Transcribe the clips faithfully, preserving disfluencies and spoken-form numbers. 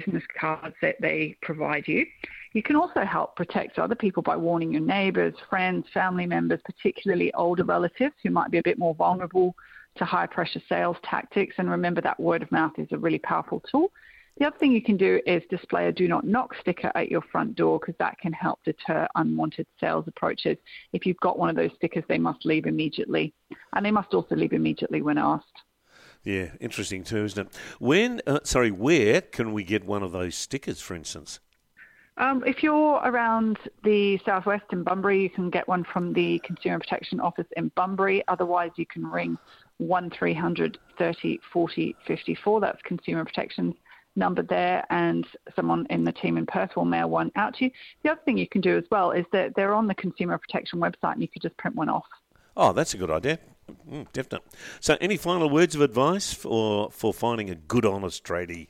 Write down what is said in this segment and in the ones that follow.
business cards that they provide you. You can also help protect other people by warning your neighbours, friends, family members, particularly older relatives who might be a bit more vulnerable to high-pressure sales tactics. And remember that word of mouth is a really powerful tool. The other thing you can do is display a do not knock sticker at your front door, because that can help deter unwanted sales approaches. If you've got one of those stickers, they must leave immediately. And they must also leave immediately when asked. Yeah, interesting too, isn't it? When, uh, sorry, where can we get one of those stickers, for instance? Um, if you're around the southwest in Bunbury, you can get one from the Consumer Protection Office in Bunbury. Otherwise, you can ring one three hundred thirty forty fifty-four. That's Consumer Protection's number there, and someone in the team in Perth will mail one out to you. The other thing you can do as well is that they're on the Consumer Protection website, and you could just print one off. Oh, that's a good idea. Mm, definitely. So any final words of advice for, for finding a good, honest tradie?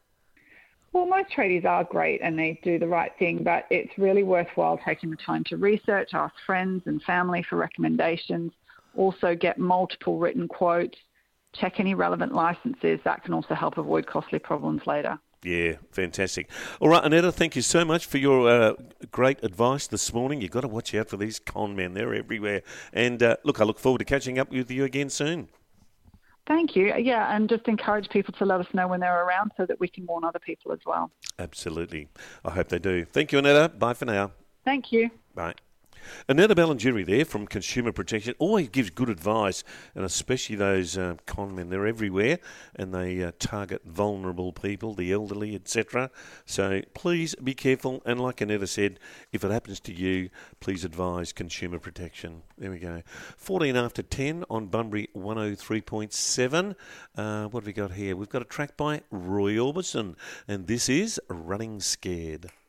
Well, most tradies are great and they do the right thing, but it's really worthwhile taking the time to research, ask friends and family for recommendations, also get multiple written quotes, check any relevant licenses. That can also help avoid costly problems later. Yeah, fantastic. All right, Anetta, thank you so much for your uh, great advice this morning. You've got to watch out for these con men. They're everywhere. And uh, look, I look forward to catching up with you again soon. Thank you. Yeah, and just encourage people to let us know when they're around so that we can warn other people as well. Absolutely. I hope they do. Thank you, Anetta. Bye for now. Thank you. Bye. Anetta Ballangieri there from Consumer Protection always gives good advice, and especially those uh, con men. They're everywhere, and they uh, target vulnerable people, the elderly, et cetera. So please be careful, and like Anetta said, if it happens to you, please advise Consumer Protection. There we go. fourteen after ten on Bunbury one oh three point seven. Uh, what have we got here? We've got a track by Roy Orbison, and this is Running Scared.